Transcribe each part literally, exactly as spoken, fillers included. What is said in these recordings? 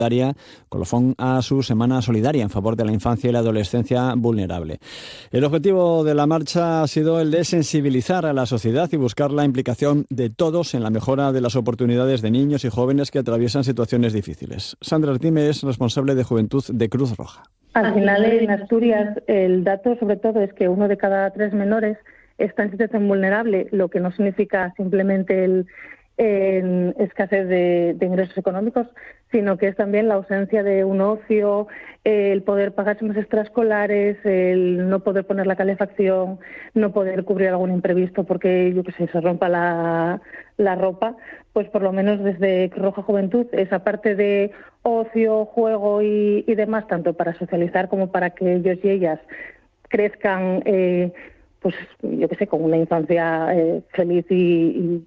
colofón a su Semana Solidaria en favor de la infancia y la adolescencia vulnerable. El objetivo de la marcha ha sido el de sensibilizar a la sociedad y buscar la implicación de todos en la mejora de las oportunidades de niños y jóvenes que atraviesan situaciones difíciles. Sandra Artime es responsable de Juventud de Cruz Roja. Al final, en Asturias, el dato sobre todo es que uno de cada tres menores está en situación vulnerable, lo que no significa simplemente el en escasez de, de ingresos económicos, sino que es también la ausencia de un ocio, el poder pagarse unos extraescolares, el no poder poner la calefacción, no poder cubrir algún imprevisto porque, yo qué sé, se rompa la, la ropa. Pues por lo menos desde Roja Juventud, esa parte de ocio, juego y, y demás, tanto para socializar como para que ellos y ellas crezcan, eh, pues yo qué sé, con una infancia eh, feliz y, y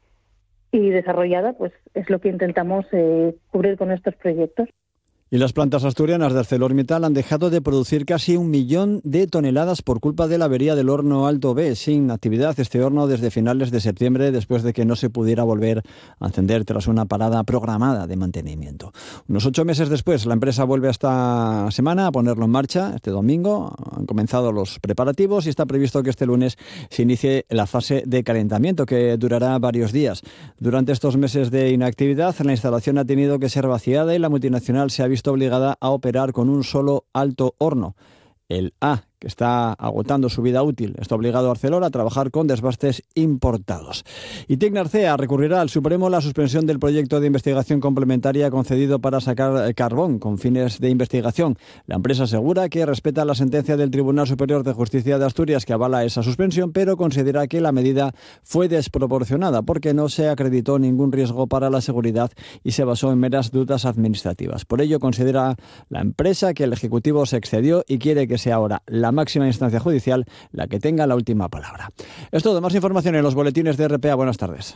y desarrollada, pues es lo que intentamos eh, cubrir con estos proyectos. Y las plantas asturianas de ArcelorMittal han dejado de producir casi un millón de toneladas por culpa de la avería del horno Alto B, sin actividad este horno desde finales de septiembre, después de que no se pudiera volver a encender tras una parada programada de mantenimiento. Unos ocho meses después, la empresa vuelve esta semana a ponerlo en marcha. Este domingo han comenzado los preparativos y está previsto que este lunes se inicie la fase de calentamiento, que durará varios días. Durante estos meses de inactividad, la instalación ha tenido que ser vaciada y la multinacional se ha visto obligada a operar con un solo alto horno, el A, que está agotando su vida útil. Está obligado a Arcelor a trabajar con desbastes importados. Y Tecnarcea recurrirá al Supremo la suspensión del proyecto de investigación complementaria concedido para sacar carbón con fines de investigación. La empresa asegura que respeta la sentencia del Tribunal Superior de Justicia de Asturias que avala esa suspensión, pero considera que la medida fue desproporcionada porque no se acreditó ningún riesgo para la seguridad y se basó en meras dudas administrativas. Por ello, considera la empresa que el Ejecutivo se excedió y quiere que sea ahora la máxima instancia judicial la que tenga la última palabra. Es todo. Más información en los boletines de R P A. Buenas tardes.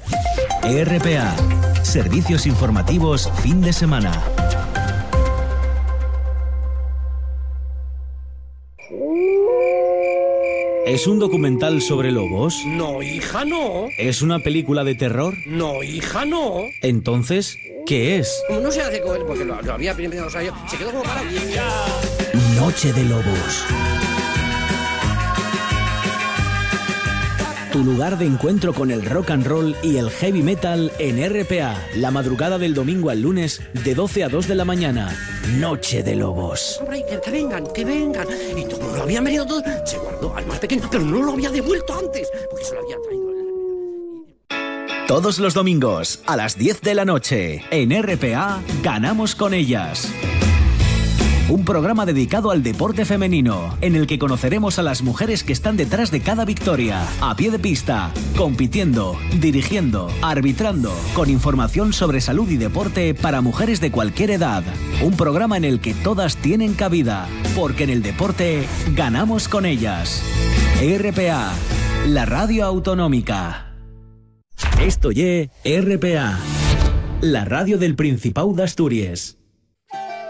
R P A. Servicios informativos fin de semana. ¿Es un documental sobre lobos? No, hija, no. ¿Es una película de terror? No, hija, no. Entonces, ¿qué es? Como no se hace con él, porque lo, lo había primero, o sea, yo, se quedó como para... Noche de Lobos. Tu lugar de encuentro con el rock and roll y el heavy metal en R P A. La madrugada del domingo al lunes, de doce a dos de la mañana. Noche de Lobos. Hombre, que, que vengan, que vengan. Y como lo habían venido todos, se guardó al más pequeño, pero no lo había devuelto antes, porque se lo había traído. Todos los domingos, a las diez de la noche, en R P A, Ganamos con Ellas. Un programa dedicado al deporte femenino, en el que conoceremos a las mujeres que están detrás de cada victoria, a pie de pista, compitiendo, dirigiendo, arbitrando, con información sobre salud y deporte para mujeres de cualquier edad. Un programa en el que todas tienen cabida, porque en el deporte ganamos con ellas. R P A, la radio autonómica. Esto ye R P A, la radio del Principado de Asturias.